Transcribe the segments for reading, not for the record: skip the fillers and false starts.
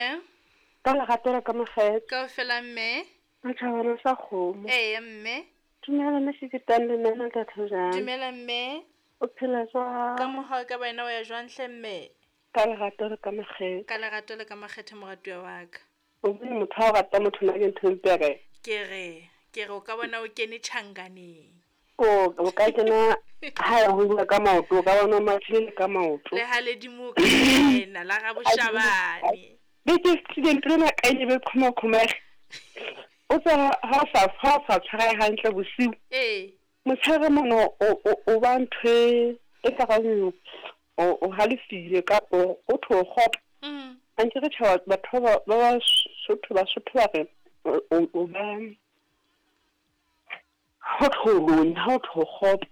Ka legatela ka makgetho. Kaofela mme. Matjhabana sa kgomo. Mme. Dumelana Seketane le nna tlatho jang. Dumela mme. O phela jwang? Ka mohau ka wena o ya jwang hle mme? Ka lerato le ka makgetho. Ka lerato le ka makgetho moratuwa wa ka. O bone motho a rata motho na ke ntho mpe re. Ke re o ka bona o kene tjhanganeng. O ka kena ha ho bua ka maoto ka bona matlile ka maoto. Le ha le dimo ka yena la ga boshabane. Ke student le na ka ene be khoma. O sa ha tshwara hantle bosiu. Motshare mono o ba ntwe e ka ganyo o halefile ka o tho khop. Antse re tshwa batho ba sotho ba re o ba ho tho khop.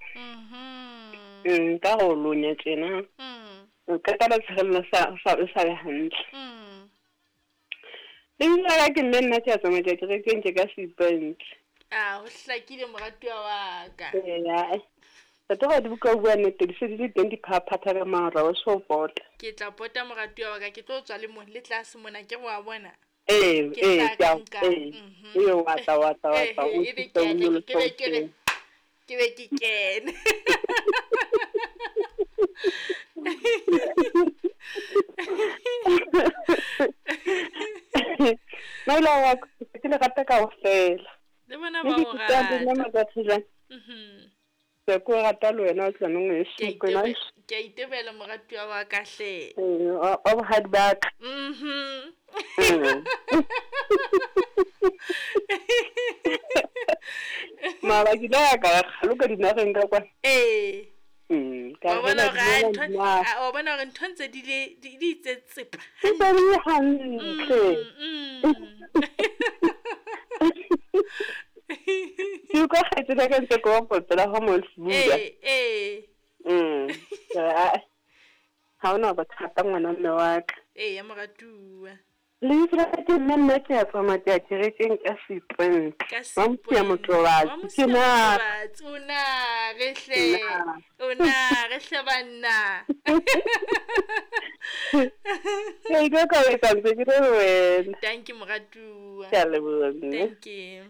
Ka go lonya tsena. Ka tla tshela sa le hantle. Le nna ke nna tsa tsama tsa ke ke ka sipent. Ho hlakile moratuwa wa ka. Batho ba di buka bua nnete di se di teng di phaphatha ka mara o so pota. Ke tla pota moratuwa wa ka ke tlo tswa le mo le tlase mona ke wa bona. Wata o ke be ke kene. Maila wa ke le rata ka ofela. Le bona ba o rata. Se ko rata le wena o tsana ngwe se ko na. Ke itebela moratuwa wa ka hle. O hard back. Mara ke la ka khaloka dinageng ka kwa. Ka bona re ntho ntse di itsetsepa. Ba re hantle. Ke ka kgetsa ka ntse ko potela ha mo sbuga. Ha ona ba thata ngwana mme wa ka. Ya moratuwa. Le tsela ke nna ke a tsama tsa tshiretseng ka sipent. Ba motho motlobatsi tsena. Tsona rehle. Ona rehle banna. Hey go ka etsa ntse ke re wena. Thank you moratuwa. Ke a leboha. Thank you.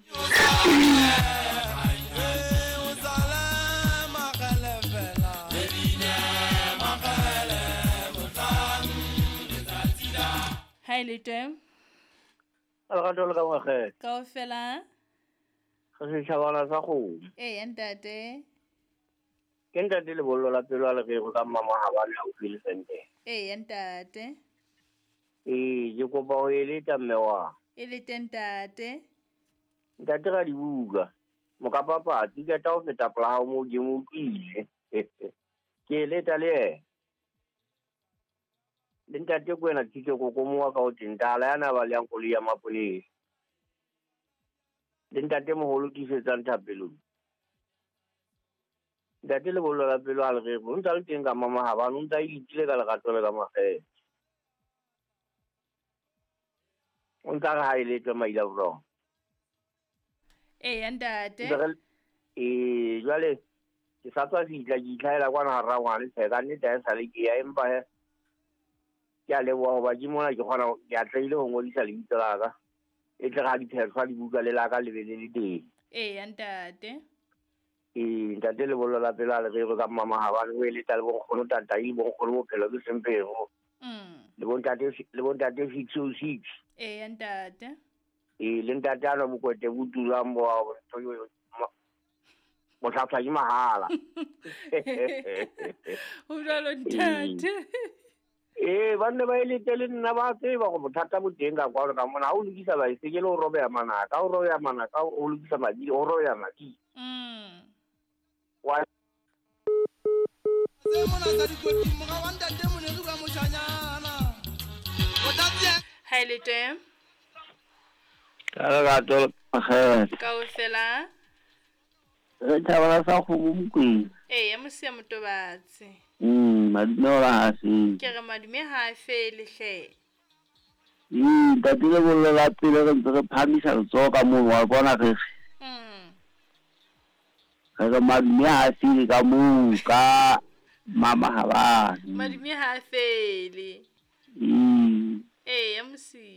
Hi Litem. Algatolo ka ngwaga. Kaofela. Se tshabana sa go. Ntate. Ke ntate le bollo la pelo le go ka mama ha ba le o feel sente. Ntate. Ke kopa o ele ta mmewa. Le ntate. Ntate ga di buka. Mo ka papa ti ka ta o feta pla ha mo di mo kile. Ke le ta le. Ntate ko ena tike go mo ka o tintala yana ba le yang koli ya mapole. Ntate mo holo ki se tsang thapelo. Ntate le bollo la pelo a le re bo ntse le teng ka mama ha ba no ntse itile ka legato le ka magetse. O ntse ga ile tsa maila bro. Ntate. Jwale ke sa tswa fitla ke itlhaela kwa na ra ngwana se ka nne tsa le ke ya empa ke a leboa go ba ke mona ke gona ke a tlaile go ngodisa le bitso la ka e tle ga di phetswa di buka le la ka le be le teng. Ntate. Ntate le bollo la pelo le re ka mama ha ba le le tla bo kgono tata i bo kgono mo phelo ke sempego. Le bon tate 606. Ntate. Le ntate ana mo kwete butula mbo mo tla tla mahala. O jalo ntate. Banne ba ile tele nna ba tseba go bothata bo teng ka kwa ka mona ha o lokisa ba se ke le o robe ya manaka o robe ya manaka o lokisa madi o robe ya madi wa Hi Litem. ka ga to Kaofela. re tsaba sa go bumkwe. Ya mosia motobatsi. Madinola hasi. Ke re madume ha fele hle. Tatile bollo la pelo re ntse re phamisa letso ka mo wa bona re. Re madume ha fele ka mo ka mama ha ba. Madume ha fele. Ya mosia.